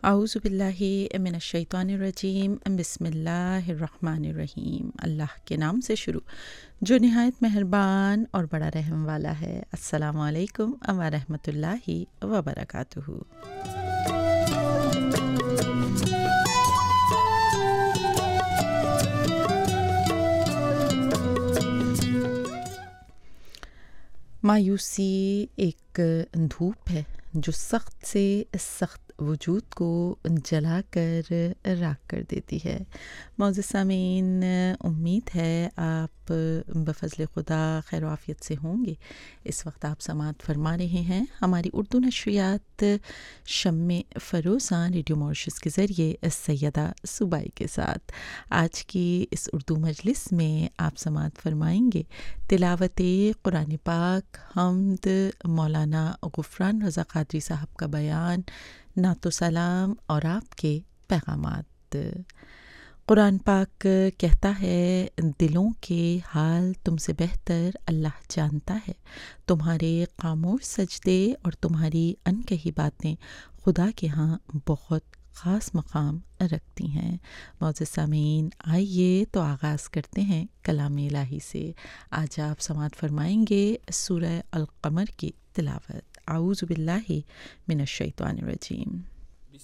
اعوذ باللہ من الشیطان الرجیم بسم اللہ الرحمن الرحیم۔ اللہ کے نام سے شروع جو نہایت مہربان اور بڑا رحم والا ہے۔ السلام علیکم ورحمۃ اللہ وبرکاتہ۔ مایوسی ایک دھوپ ہے جو سخت سے سخت وجود کو جلا کر راکھ کر دیتی ہے۔ معزز سامعین، امید ہے آپ بفضل خدا خیر و عافیت سے ہوں گے۔ اس وقت آپ سماعت فرما رہے ہیں ہماری اردو نشریات شمع فروزاں ریڈیو ماریشس کے ذریعے سیدہ صوبائی کے ساتھ۔ آج کی اس اردو مجلس میں آپ سماعت فرمائیں گے تلاوت قرآن پاک، حمد، مولانا غفران رضا قادری صاحب کا بیان، نعت و سلام اور آپ کے پیغامات۔ قرآن پاک کہتا ہے، دلوں کے حال تم سے بہتر اللہ جانتا ہے، تمہارے خاموش سجدے اور تمہاری انکہی باتیں خدا کے ہاں بہت خاص مقام رکھتی ہیں۔ معزز سامعین، آئیے تو آغاز کرتے ہیں کلام الہی سے۔ آج آپ سماعت فرمائیں گے سورہ القمر کی تلاوت۔ اعوذ باللہ من الشیطان الرجیم۔